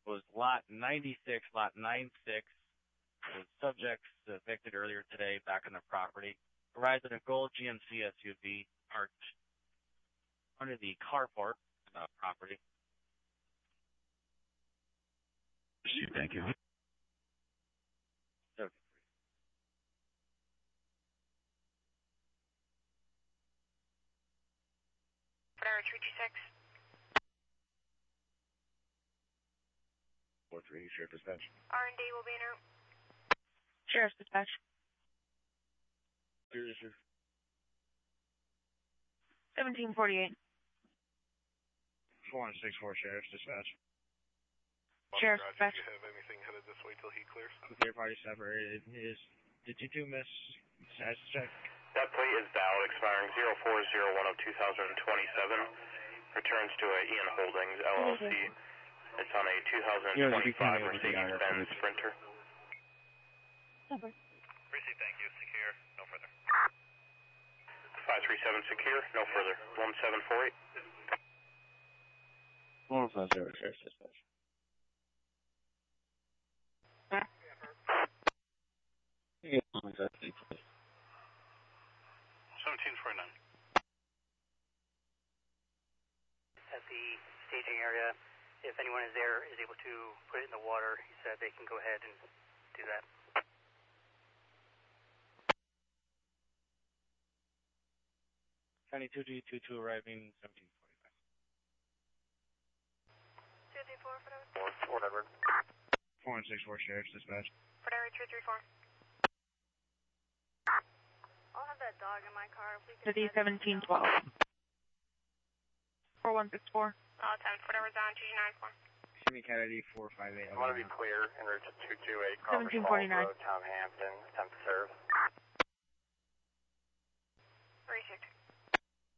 was lot 96, lot 96. The subjects evicted earlier today back on their property. Arrived in a gold GMC SUV parked under the carport property. Thank you. Okay. Fire 326. 4-3, Sheriff Dispatch. R&D will be en route. Sheriff's Dispatch. 1748. 4164, Sheriff's Dispatch. Sheriff's Dispatch. If you have anything headed this way till he clears. Clear party separated. Did you do miss status check? That plate is valid, expiring 0401 of 2027. Returns to Ian Holdings, LLC. It's on a 2025 Mercedes-Benz Sprinter. Number. Receive, thank you. Secure. No further. 537 secure. No further. 1748. 150, Sheriff's Dispatch. Yeah, 1749. At the staging area, if anyone is there is able to put it in the water, he said they can go ahead and do that. County 2G22 arriving 1745. 234, Fort Edward. 4164, Sheriff's Dispatch. Fort Edward 234. I'll have that dog in my car. City 1712. 4164. All 10, Fort Edward's on 2G94. Simi Kennedy 458. I want to be clear, en route to 228 1749. Road, Town Hampton.